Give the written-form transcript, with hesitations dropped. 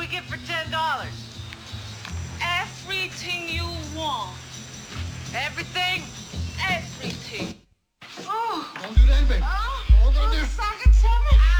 get for $10? Everything you want. Everything? Everything. Oh, Don't do that, baby. oh, Don't do suck it to me.